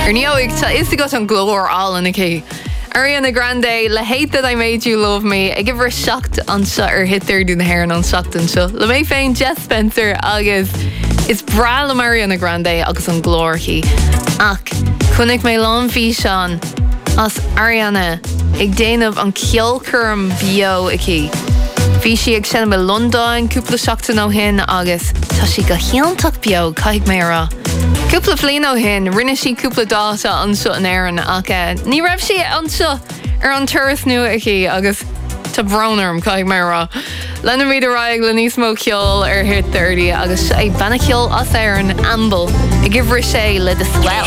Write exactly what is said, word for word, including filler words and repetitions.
Ar neoig tá is got an glór all in ché. Ariana Grande, le hate that I made you love me. I give her shocked an seo ar hitar dún hair an shocked an seo. Le mé féin Jess Spencer agus is bra le Ariana Grande agus an glór hi. Ach, chunig mé lán fi seán as Ariana ag déanamh an ceolcurm bio ici. Bhí si ag sin me London cúpla seachtain ó hin agus tá si go cheantach bio caiig mé rá. Cúpla flin ó hin, rinne si cúpla dáta an seo an éireann ach ní raibh si an seo ar an turas nua ici agus tá brownerm caiig mé rá. Lena míad raig le níos mó ceol ar hit thirty agus é banna ceol as éireann amble i gibhre sé le de swell.